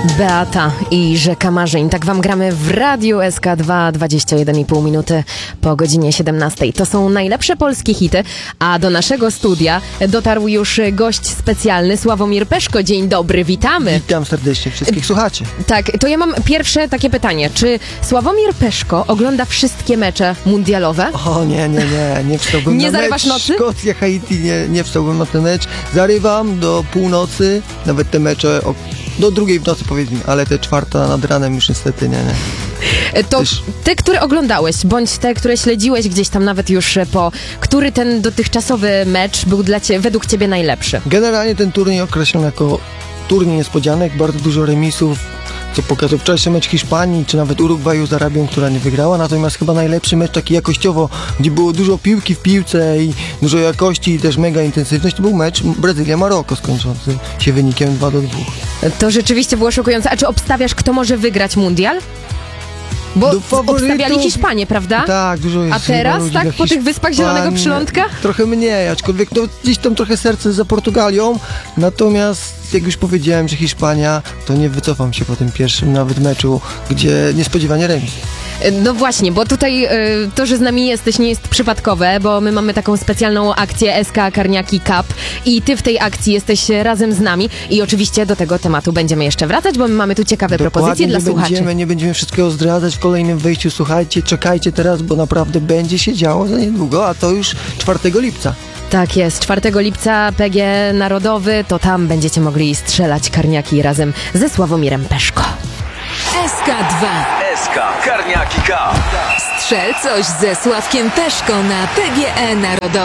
Beata i Rzeka Marzeń. Tak wam gramy w Radiu SK2, 21,5 minuty po godzinie 17. To są najlepsze polskie hity, a do naszego studia dotarł już gość specjalny, Sławomir Peszko. Dzień dobry, witamy. Witam serdecznie wszystkich słuchaczy. Tak, to ja mam pierwsze takie pytanie. Czy Sławomir Peszko ogląda wszystkie mecze mundialowe? O nie wstałbym Nie na zarywasz mecz nocy? Szkocja, Haiti, nie wstałbym na ten mecz. Zarywam do północy, nawet te mecze do drugiej w nocy powiedzmy, ale te czwarta nad ranem już niestety nie. To te, które oglądałeś, bądź te, które śledziłeś gdzieś tam nawet już który ten dotychczasowy mecz był według ciebie najlepszy? Generalnie ten turniej określony jako turniej niespodzianek, bardzo dużo remisów, co pokazał wczorajszy mecz Hiszpanii, czy nawet Urugwaju z Arabią, która nie wygrała, natomiast chyba najlepszy mecz taki jakościowo, gdzie było dużo piłki w piłce i dużo jakości i też mega intensywność, to był mecz Brazylia-Maroko skończący się wynikiem 2-2. To rzeczywiście było szokujące. A czy obstawiasz, kto może wygrać mundial? Bo obstawiali Hiszpanię, prawda? Tak, dużo jest. A teraz, tak? Po tych Wyspach Zielonego Przylądka? Trochę mniej, aczkolwiek gdzieś tam trochę serce za Portugalią, natomiast jak już powiedziałem, że Hiszpania, to nie wycofam się po tym pierwszym nawet meczu, gdzie niespodziewanie remis. No właśnie, bo tutaj to, że z nami jesteś, nie jest przypadkowe, bo my mamy taką specjalną akcję SK Karniaki Cup i ty w tej akcji jesteś razem z nami i oczywiście do tego tematu będziemy jeszcze wracać, bo my mamy tu ciekawe propozycje dla słuchaczy. Nie będziemy wszystkiego zdradzać w kolejnym wejściu, słuchajcie, czekajcie teraz, bo naprawdę będzie się działo za niedługo, a to już 4 lipca. Tak jest, 4 lipca PG Narodowy, to tam będziecie mogli strzelać karniaki razem ze Sławomirem Peszko. SK2 SK Karniaki Cup. Strzel coś ze Sławkiem Peszko na PGE Narodowy.